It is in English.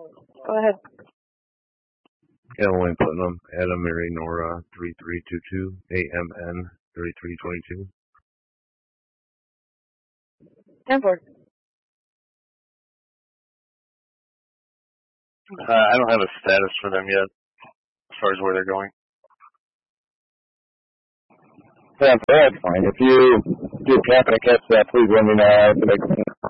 Go ahead. Cal Wayne Putnam, Adam Mary Nora 3322, AMN 3322. 10-4. I don't have a status for them yet, as far as where they're going. Yeah, that's fine. If you do happen to catch that, please let me know.